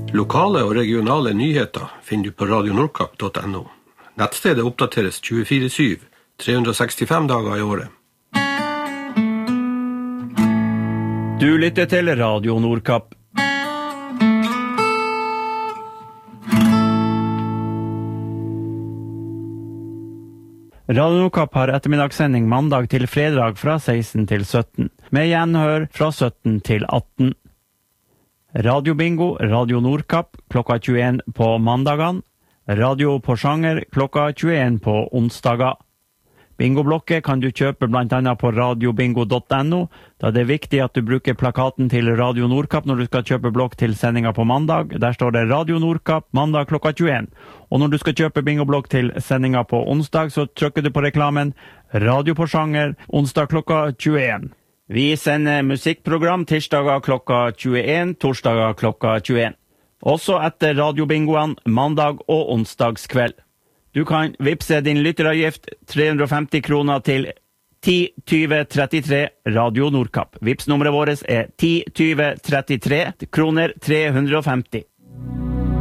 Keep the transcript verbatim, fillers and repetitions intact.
Lokale og regionale nyheter finner du på radio nordkapp punktum no. Nettstedet oppdateres tjuefire syv, tre hundre og sekstifem dager i året. Du lytter til Radio Nordkapp. Radio Nordkapp har ettermiddagssending mandag til fredag fra seksten til sytten, med gjenhør fra sytten til atten. Radio Bingo, Radio Nordkapp, klokka tjueen på mandagene. Radio Porsanger, klokka tjueen på onsdager. Bingoblokket kan du kjøpe blant annet på radio bingo punktum no, da det er viktig at du bruker plakaten til Radio Nordkapp når du skal kjøpe blokk til sendinga på mandag. Der står det Radio Nordkapp, mandag klokka tjueen. Og når du skal kjøpe bingoblokk til sendinga på onsdag, så trykker du på reklamen Radio Porsanger, onsdag klokka tjueen. Vi sender musikkprogram tirsdager klokka tjueen, torsdager klokka tjueen. Også etter radiobingoen mandag og onsdagskveld. Du kan vipse din lytteravgift tre hundre og femti kroner til ti tjue trettitre Radio Nordkapp. Vipsnummeret vårt er ti tjue trettitre kroner tre hundre og femti.